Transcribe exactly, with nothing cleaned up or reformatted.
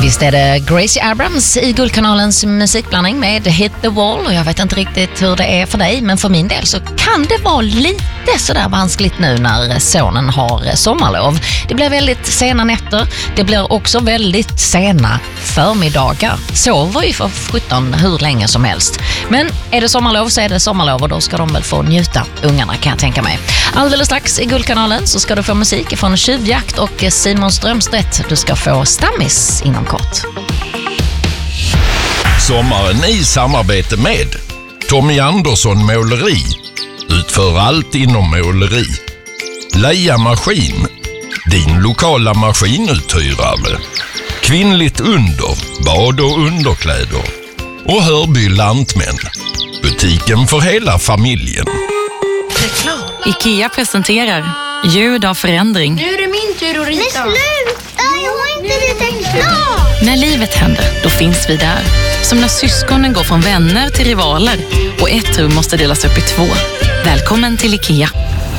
Visst är det Gracie Abrams i Guldkanalens musikblandning med Hit the Wall, och jag vet inte riktigt hur det är för dig, men för min del så kan det vara lite sådär vanskligt nu när sonen har sommarlov. Det blir väldigt sena nätter, det blir också väldigt sena förmiddagar. Sover ju för sjutton hur länge som helst. Men är det sommarlov så är det sommarlov, och då ska de väl få njuta, ungarna, kan jag tänka mig. Alldeles strax i Guldkanalen så ska du få musik från Tjuvjakt och Simon Strömstedt. Du ska få Stammis inom kort. Sommaren i samarbete med Tommy Andersson Måleri. Utför allt inom måleri. Leia Maskin, din lokala maskinuthyrare. Kvinnligt under, bad och underkläder. Och Hörby Lantmän, butiken för hela familjen. IKEA presenterar Ljud av förändring. Nu är det min tur att rita. Men sluta, jag har inte ritat klart. När livet händer, då finns vi där. Som när syskonen går från vänner till rivaler och ett rum måste delas upp i två. Välkommen till IKEA.